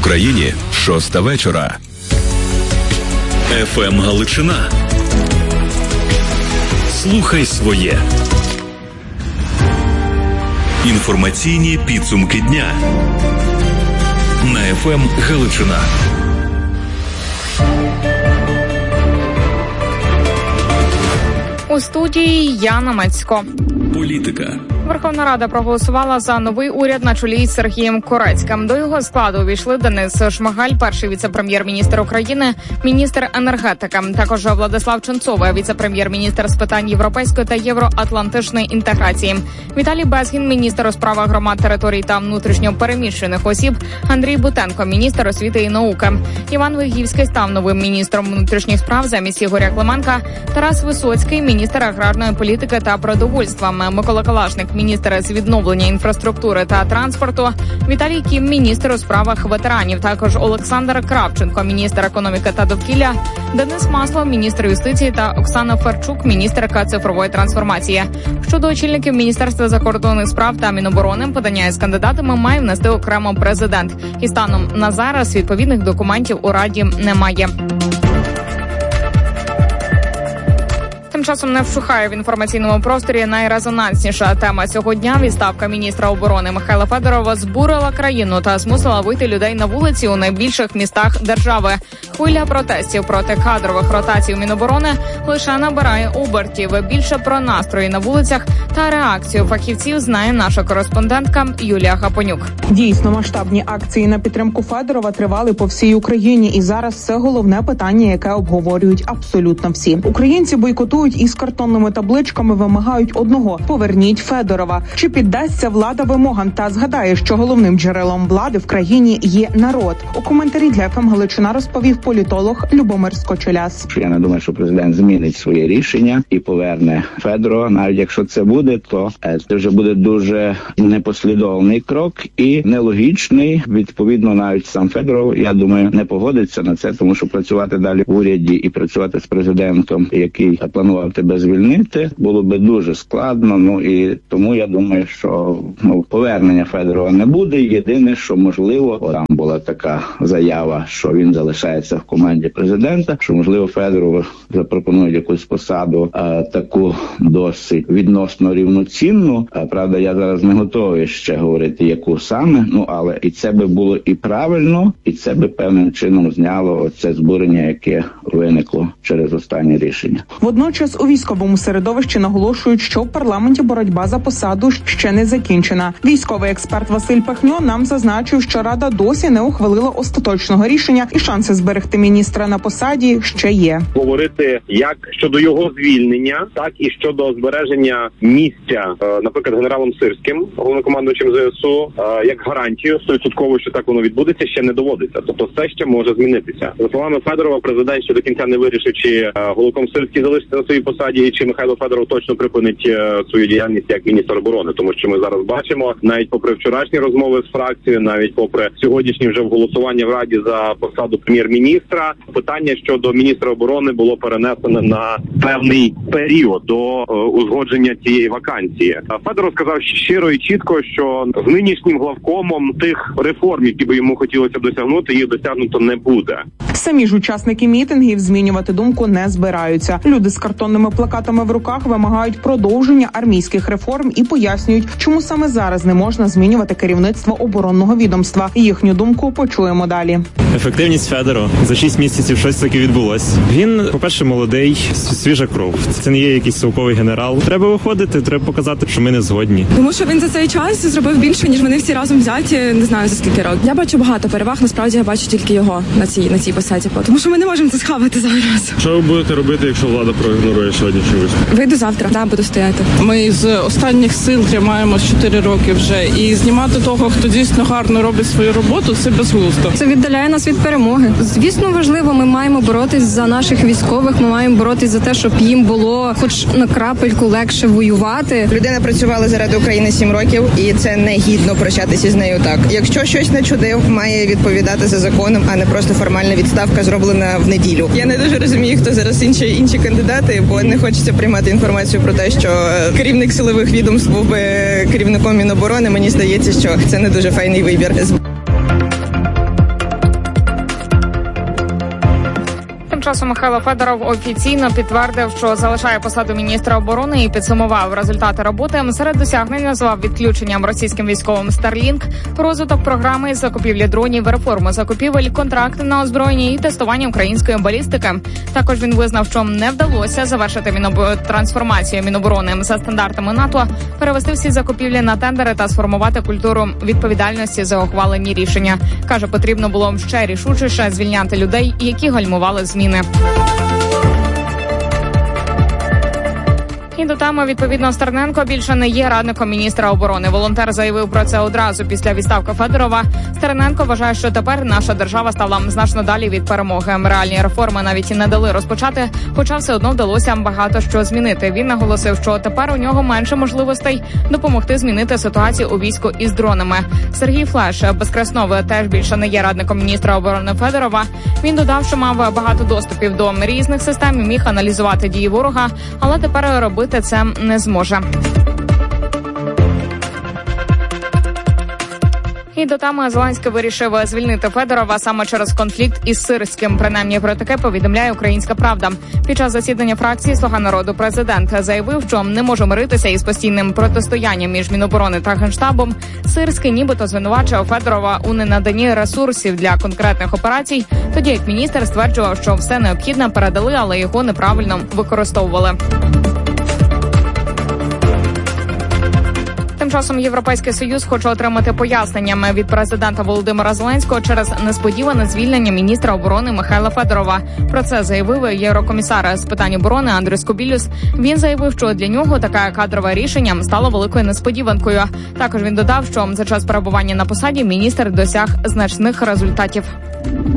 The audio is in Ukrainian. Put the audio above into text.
Україні 6 вечора. ФМ Галичина. Слухай своє. Інформаційні підсумки дня на ФМ Галичина. У студії Яна Мацько. Політика. Верховна Рада проголосувала за новий уряд на чолі з Сергієм Корецьким. До його складу увійшли Денис Шмигаль, перший віце-прем'єр-міністр України, міністр енергетики. Також Владислав Чунцовий, віце-прем'єр-міністр з питань європейської та євроатлантичної інтеграції. Віталій Безгін, міністр у справах громад, територій та внутрішньо переміщених осіб. Андрій Бутенко, міністр освіти і науки. Іван Вигівський став новим міністром внутрішніх справ замість Ігоря Клименка. Тарас Висоцький, міністр аграрної політики та продовольства. Микола Калашник, міністр з відновлення інфраструктури та транспорту. Віталій Кім, міністр у справах ветеранів. Також Олександр Кравченко, міністр економіки та довкілля. Денис Маслов, міністр юстиції та Оксана Ферчук, міністерка цифрової трансформації. Щодо очільників Міністерства закордонних справ та Міноборони, подання із кандидатами має внести окремо президент. І станом на зараз відповідних документів у Раді немає. Тим часом не вщухає в інформаційному просторі найрезонансніша тема цього дня. Відставка міністра оборони Михайла Федорова збурила країну та змусила вийти людей на вулиці у найбільших містах держави. Хвиля протестів проти кадрових ротацій у Міноборони лише набирає обертів. Більше про настрої на вулицях та реакцію фахівців знає наша кореспондентка Юлія Гапонюк. Дійсно, масштабні акції на підтримку Федорова тривали по всій Україні. І зараз це головне питання, яке обговорюють абсолютно всі. Українці бойкотують із картонними табличками, вимагають одного – поверніть Федорова. Чи піддасться влада вимогам та згадає, що головним джерелом влади в країні є народ? У коментарі для ФМ Галичина розповів політолог Любомир Скочеляс. Я не думаю, що президент змінить своє рішення і поверне Федорова. Навіть якщо це буде, то це вже буде дуже непослідовний крок і нелогічний. Відповідно, навіть сам Федоров, я думаю, не погодиться на це, тому що працювати далі в уряді і працювати з президентом, який планував тебе звільнити, було би дуже складно. І тому я думаю, що повернення Федорова не буде. Єдине, що можливо, там була така заява, що він залишається в команді президента, що можливо Федорову запропонують якусь посаду таку досить відносно рівноцінну. Правда, я зараз не готовий ще говорити, яку саме. Але і це би було і правильно, і це би певним чином зняло це збурення, яке виникло через останнє рішення. Водночас у військовому середовищі наголошують, що в парламенті боротьба за посаду ще не закінчена. Військовий експерт Василь Пахньо нам зазначив, що Рада досі не ухвалила остаточного рішення і шанси зберегти міністра на посаді ще є. Говорити як щодо його звільнення, так і щодо збереження місця, наприклад, генералом Сирським, головнокомандуючим ЗСУ, як гарантію 100%, що так воно відбудеться, ще не доводиться. Тобто все ще може змінитися. За словами Федорова, президент ще до кінця не вирішив, чи головком Сирський залишиться на своїй посаді, чи Михайло Федоров точно припинить свою діяльність як міністр оборони. Тому що ми зараз бачимо, навіть попри вчорашні розмови з фракцією, навіть попри сьогоднішні вже голосування в Раді за посаду прем'єр-міністра, питання щодо міністра оборони було перенесено на певний період до узгодження цієї вакансії. Федоров сказав щиро і чітко, що з нинішнім главкомом тих реформ, які би йому хотілося досягнути, їх досягнуто не буде. Самі ж учасники мітингів змінювати думку не збираються. Люди з картонними плакатами в руках вимагають продовження армійських реформ і пояснюють, чому саме зараз не можна змінювати керівництво оборонного відомства. Їхню думку почуємо далі. Ефективність Федорова. За 6 місяців щось таке відбулось. Він, по-перше, молодий, свіжа кров. Це не є якийсь совковий генерал. Треба виходити, треба показати, що ми не згодні. Тому що він за цей час зробив більше, ніж вони всі разом взяті, не знаю за скільки років. Я бачу багато переваг, насправді я бачу тільки його на цій посаді. Тому що ми не можемо це схавати зараз. Що ви будете робити, якщо влада проігнорує сьогоднішній виступ? Вийду завтра, буду стояти. Ми з останніх сил тримаємось 4 роки вже. І знімати того, хто дійсно гарно робить свою роботу, це безглуздо. Це віддаляє нас від перемоги. Звісно, важливо, ми маємо боротись за наших військових, ми маємо боротись за те, щоб їм було хоч на крапельку легше воювати. Людина працювала заради України 7 років, і це не гідно прощатися з нею так. Якщо щось начудив, має відповідати за законом, а не просто формальна відставка, зроблена в неділю. Я не дуже розумію, хто зараз інші кандидати, бо не хочеться приймати інформацію про те, що керівник силових відомств був би керівником Міноборони. Мені здається, що це не дуже файний вибір. часом Михайло Федоров офіційно підтвердив, що залишає посаду міністра оборони і підсумував результати роботи. Серед досягнень назвав відключенням російським військовим Starlink, розвиток програми із закупівлі дронів, реформу закупівель, контракти на озброєння і тестування української балістики. Також він визнав, що не вдалося завершити трансформацію Міноборони за стандартами НАТО, перевести всі закупівлі на тендери та сформувати культуру відповідальності за ухвалені рішення. Каже, потрібно було ще рішучіше звільняти людей, які гальмували зміни. І до теми, відповідно, Стерненко більше не є радником міністра оборони. Волонтер заявив про це одразу після відставки Федорова. Стерненко вважає, що тепер наша держава стала значно далі від перемоги. Реальні реформи навіть і не дали розпочати, хоча все одно вдалося багато що змінити. Він наголосив, що тепер у нього менше можливостей допомогти змінити ситуацію у війську із дронами. Сергій Флеш, безкреснов, теж більше не є радником міністра оборони Федорова. Він додав, що мав багато доступів до різних систем і міг аналізувати дії ворога, але тепер робити це не зможе. І до теми Зеленський вирішив звільнити Федорова саме через конфлікт із Сирським. Принаймні про таке повідомляє «Українська правда». Під час засідання фракції «Слуга народу» президент заявив, що не може миритися із постійним протистоянням між Міноборони та Генштабом. Сирський нібито звинувачував Федорова у ненаданні ресурсів для конкретних операцій, тоді як міністр стверджував, що все необхідне передали, але його неправильно використовували. Тим часом Європейський Союз хоче отримати пояснення від президента Володимира Зеленського через несподіване звільнення міністра оборони Михайла Федорова. Про це заявив єврокомісар з питань оборони Андрюс Кубілюс. Він заявив, що для нього таке кадрове рішення стало великою несподіванкою. Також він додав, що за час перебування на посаді міністр досяг значних результатів.